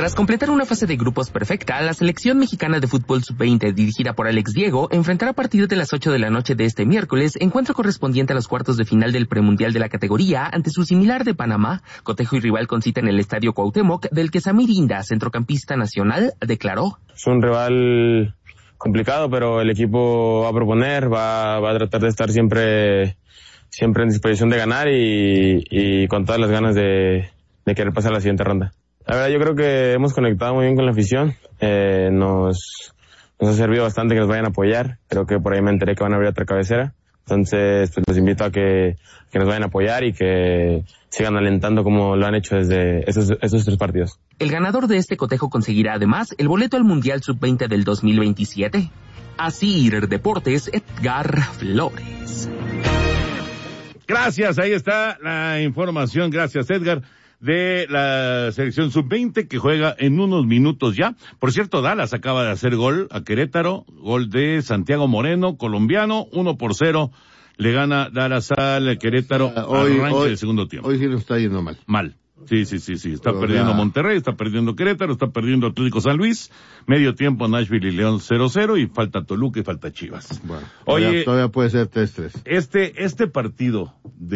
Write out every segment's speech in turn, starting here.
Tras completar una fase de grupos perfecta, la selección mexicana de fútbol sub-20, dirigida por Alex Diego, enfrentará a partir de las 8 de la noche de este miércoles encuentro correspondiente a los cuartos de final del premundial de la categoría ante su similar de Panamá, cotejo y rival con cita en el Estadio Cuauhtémoc, del que Samir Inda, centrocampista nacional, declaró: es un rival complicado, pero el equipo va a proponer, va a tratar de estar siempre en disposición de ganar y con todas las ganas de querer pasar a la siguiente ronda. La verdad, yo creo que hemos conectado muy bien con la afición. Nos ha servido bastante que nos vayan a apoyar. Creo que por ahí me enteré que van a abrir otra cabecera. Entonces, pues los invito a que nos vayan a apoyar y que sigan alentando como lo han hecho desde esos 3 partidos. El ganador de este cotejo conseguirá además el boleto al Mundial Sub-20 del 2027. Asir Deportes, Edgar Flores. Gracias, ahí está la información. Gracias, Edgar, de la selección sub-20 que juega en unos minutos ya. Por cierto, Dallas acaba de hacer gol a Querétaro, gol de Santiago Moreno, colombiano, 1-0. Le gana Dallas al Querétaro arranque del segundo tiempo. Hoy sí nos está yendo mal. Mal. Sí. Está perdiendo Monterrey, está perdiendo Querétaro, está perdiendo Atlético San Luis. Medio tiempo Nashville y León 0-0 y falta Toluca y falta Chivas. Bueno, oye, todavía puede ser 3-3. Este partido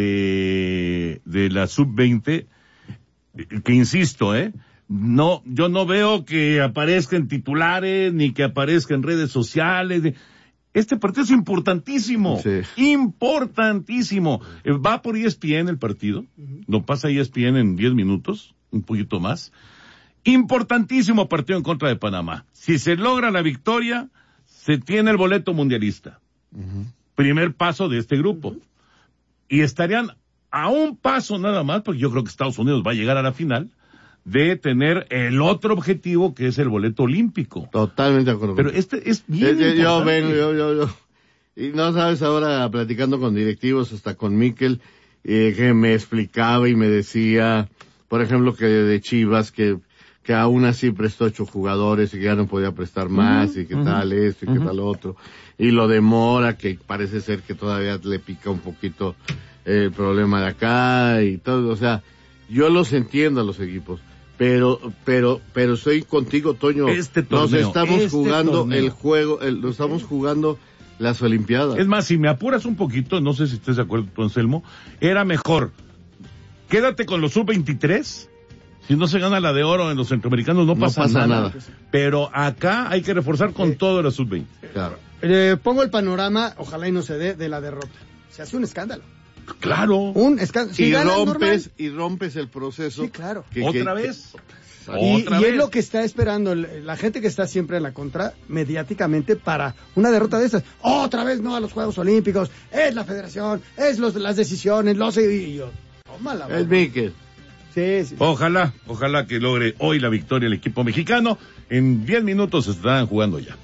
de la sub-20, que insisto, no, yo no veo que aparezca en titulares ni que aparezca en redes sociales. Este partido es importantísimo, sí. Importantísimo. Va por ESPN el partido, lo pasa ESPN en 10 minutos, un poquito más. Importantísimo partido en contra de Panamá. Si se logra la victoria, se tiene el boleto mundialista. Primer paso de este grupo. Y estarían a un paso nada más, porque yo creo que Estados Unidos va a llegar a la final, de tener el otro objetivo que es el boleto olímpico. Totalmente de acuerdo. Pero este es bien importante. Yo. Y no sabes, ahora platicando con directivos, hasta con Mikel, que me explicaba y me decía, por ejemplo, que de Chivas, que aún así prestó 8 jugadores y que ya no podía prestar más, y que tal esto y que tal otro. Y lo de Mora, que parece ser que todavía le pica un poquito el problema de acá y todo. O sea, yo los entiendo a los equipos. Pero estoy contigo, Toño. Nos estamos jugando el juego, nos estamos jugando las Olimpiadas. Es más, si me apuras un poquito, no sé si estés de acuerdo tú, Anselmo, era mejor, quédate con los sub-23, si no se gana la de oro en los centroamericanos no pasa nada. Pero acá hay que reforzar con todo la sub-20. Claro. Pongo el panorama, ojalá y no se dé, de la derrota. Se hace un escándalo. Claro. Un escándalo. Si rompes el proceso. Sí, claro. ¿Otra vez? Y es lo que está esperando la gente que está siempre en la contra mediáticamente para una derrota de estas. Otra vez no a los Juegos Olímpicos, es la federación, es las decisiones, y yo, tómala. El Mikel. Sí. Ojalá que logre hoy la victoria el equipo mexicano. En 10 minutos se estarán jugando ya.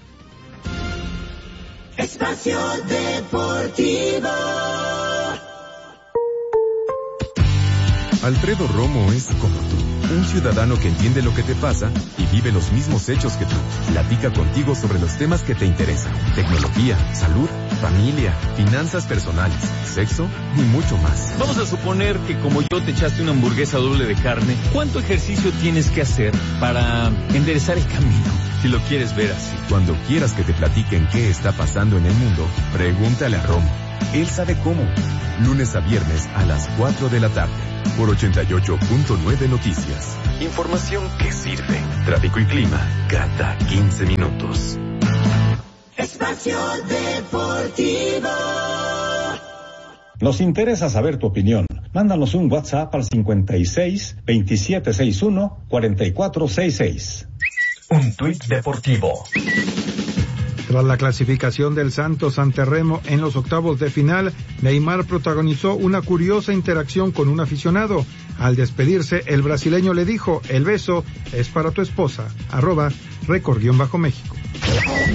Espacio Deportivo. Alfredo Romo es como tú, un ciudadano que entiende lo que te pasa y vive los mismos hechos que tú. Platica contigo sobre los temas que te interesan: tecnología, salud, familia, finanzas personales, sexo y mucho más. Vamos a suponer que como yo te echaste una hamburguesa doble de carne, ¿cuánto ejercicio tienes que hacer para enderezar el camino? Si lo quieres ver así. Cuando quieras que te platiquen qué está pasando en el mundo, pregúntale a Romo. Él sabe cómo. Lunes a viernes a las 4 de la tarde. Por 88.9 Noticias. Información que sirve. Tráfico y clima cada 15 minutos. Espacio Deportivo. Nos interesa saber tu opinión. Mándanos un WhatsApp al 56 2761 4466. Un tuit deportivo. Tras la clasificación del Santos ante Remo en los octavos de final, Neymar protagonizó una curiosa interacción con un aficionado. Al despedirse, el brasileño le dijo: el beso es para tu esposa. @Record_México.